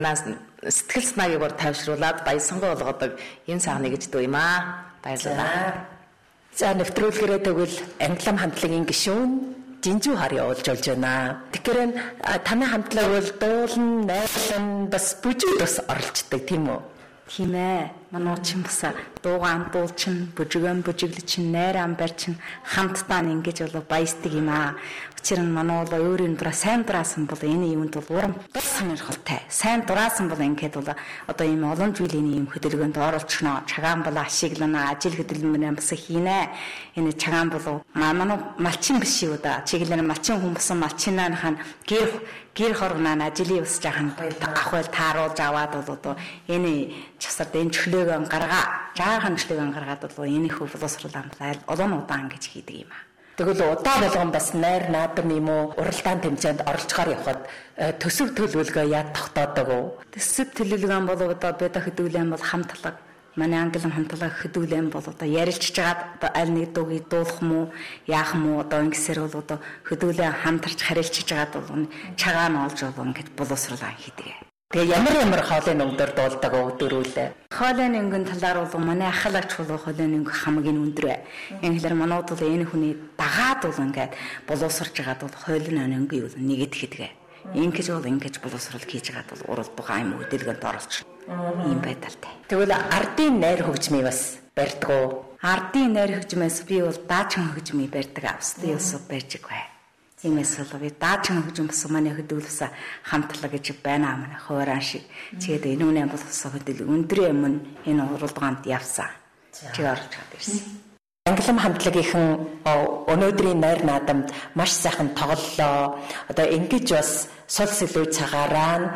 Нас сэтгэл санааг бүр тайвшруулад баясангаа болгодог энэ сагныг гэж дүү юм аа. Баярлалаа. За нэвтрүүлгэрээ тэгвэл англим хамтлагийн гишүүн Жинжүү хар явуулж болж байна. Тэгэхээр таны хамтлаг бол дуулан, найрлан бас бүжиг бас оролцдог тийм үү? Тийм ээ. Манай чинь бас дуугаан дуулчин, бүжигэн бүжиглэчин, найр амбар чин хамтдаа ингэж болоо баясдаг юм аа. Учир нь манай бол өөрийн дураа сайн дураасан бол энэ юмд бол урам бас сонирхолтой. Сайн дураасан бол ингээд бол одоо ийм олон жилийн ийм хөдөлгөөнд оролцсноо. Чагаан бол ашиглана, ажил хөдөлмөрөө бас хийнэ. Энэ чагаан бол манай малчин биш юу да. Чиглэн малчин хүн басан малчинаа хаан гэр хоргоноо ажлын ус жаахан авах тааруулж аваад бол одоо энэ часард энэ чөлөөгөө жаахан чөлөөгөө гаргаад бол энэ их боловсрол амлал олон удаан гэж хийдэг юм аа. Тэгвэл удаа болгон бас найр наадам юм уу уралдаан тэмцээнд оролцохоор явхад төсөв төлөвлөгөө яад тогтоодог уу? Төсөв төлөвлөгөө бол одоо бэдэ хөдөлгөөн бол хамтлаг. Манай англим хамтлаг хөдөлгөөн бол одоо ярилцж байгаа одоо аль нэг дуугийг дуулах мó яах мó одоо ингэсээр бол одоо хөдөлгөөн хамтарч харилцж байгаа бол чагаа нь олж бол ингэж боловсруулан хийдэг. Тэгээ ямар хоолойн өнгөөр дуулдаг уу дөрвөлээ? Хоолойн өнгөн талаар бол манай ахлагч бол хоолойн өнгө хамгийн өндөр. Ингээр манууд бол энэ хүний дагаад бол ингээд боловсрж байгаад бол хоолойн өнгө юу нэгэд хийдэг. Ингэж бол ингэж боловсрол хийж байгаад бол урал бугаан юм хөдөлгөөнд оролцсон. Ийм байдалтай. Тэгвэл ардын найр хөгжмийг бас барьдаг уу? Ардын найр хөгжмөөс би бол даачхан хөгжмийг барьдаг. Австрийн улсад барьж байгаа. Иймээс бол би даачхан хөгжим бас манай хөдөлгөөс хамтлаг гэж байна манай хуурай шиг. Тэгээд энэ үнэ болохсоо хөдөлгөөн өндрөө өмнө энэ уралдаанд явсан. Чи орж чад ирсэн. Англим хамтлагийнхан өнөөдрийн найр наадамд маш сайхан тоглолоо. Одоо ингэж бас сул сэлүү цагаараа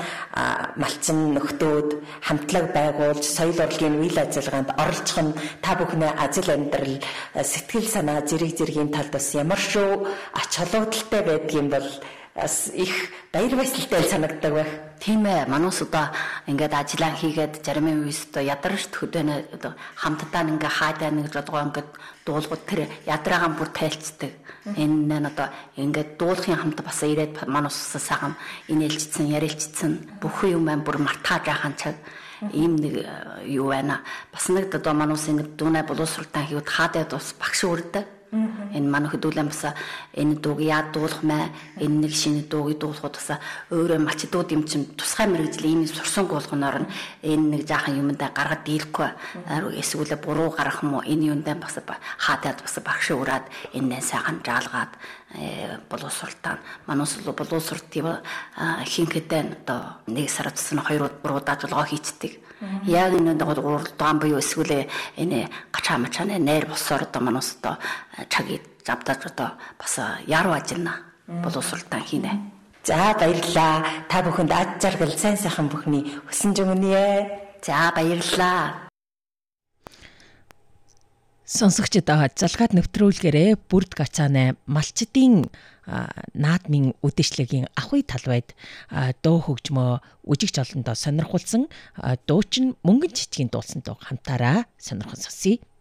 малчин нөхдөөд хамтлаг байгуулж соёл урлагийн үйл ажиллагаанд оролцох нь та бүхний ажил амьдрал сэтгэл санаа зэргийн талд бас ямар шүү ач холбогдолтой байдгийн бол бас их баяр баясгалтай санагддаг байх. Тийм ээ. Манус одоо ингээд ажиллаа хийгээд заримын үеэс одоо ядарч хөдөөнө одоо хамтдаа ингээ хаадаа нэг жолгоо ингээд дуулгууд тэр ядраагаан бүр тайлцдаг. Энэ нэ одоо ингээд дуулахын хамт бас ирээд манус сайхан инээлжсэн, ярилцсан бүхэн юм бүр мартааж байхan цаг ийм нэг юу байна. Бас нэг одоо манус ингээд дүүнэ боловсролтаа хийвд хаадаад бас багш үрдэг. Энэ манай хөдөлгөөн бас энэ дууг яад дуулах мэ энэ нэг шинэ дуугийг дуулахуд бас өөрөө малчдууд юм чинь тусгай мэрэгжлийн ийм сурсан болгоноор нь энэ нэг жаахан юмдаа гаргад дийлэхгүй эсвэл буруу гарах юм уу энэ юундаа бас хаадаад бас багш ураад энэ сайхан жаалгаад боловсролтаа манус боловсролтын хинхэдэн одоо нэг сар цэцэн 2 удаа жолгоо хийцдэг. Яг энэ уралдаан буюу эсвэл энэ гачаа мачааны найр босоор одоо манус одоо чагийг завдаж одоо бас яруу ажиллана боловсролтаа хийнэ. За баярлалаа. Та бүхэнд аж жаргал сайн сайхан бүхний хүсэж өгнө. За баярлалаа. Сонсогчдод залгаад нэвтрүүлгээрээ бүрд гацааны малчдын наадмын үдэшлэгийн ахуй талбайд дуу хөгжмөө үжигч олондоо сонирхуулсан дуучин мөнгөн чичгийн дуулсан дуу хамтаараа сонирхон сонсъё.